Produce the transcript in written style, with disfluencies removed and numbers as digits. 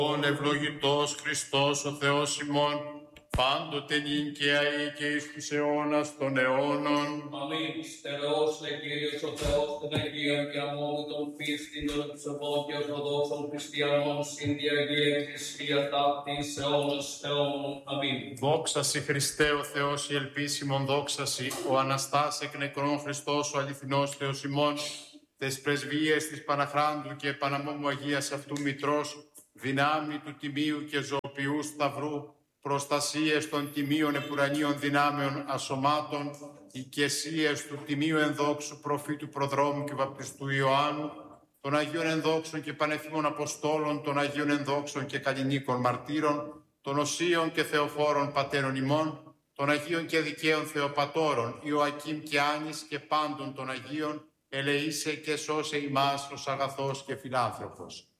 Ευλογητός Χριστός ο Θεός ημών, πάντοτε νυν και αεί και εις τους αιώνας των αιώνων. Αμήν. Στερεός δε Κύριος ο Θεός των Αγίων και αμόβητων πίστην των ψευδών και ορθοδόξων χριστιανών συν τη Αγία Εκκλησία ταύτης αιώνας αιώνων. Αμήν. Δόξα σοι Χριστέ ο Θεός η ελπίσιμον, δόξα σοι ο Αναστάς εκ νεκρών Χριστός ο αληθινός Θεός ημών, τες πρεσβείες της Παναχράντου και Παναμόμου Αγίας αυτού Μητρός, δυνάμει του τιμίου και ζωοποιού σταυρού, προστασίες των τιμίων επουρανίων δυνάμεων ασωμάτων, οικεσίες του τιμίου ενδόξου προφήτου προδρόμου και βαπτιστού Ιωάννου, των Αγίων ενδόξων και πανεφήμων Αποστόλων, των Αγίων ενδόξων και καλλινίκων μαρτύρων, των Οσίων και Θεοφόρων πατέρων ημών, των Αγίων και δικαίων Θεοπατώρων, Ιωακήμ και Άνης και πάντων των Αγίων, ελεήσε και σώσε ημάς ως αγαθός και φιλάνθρωπος.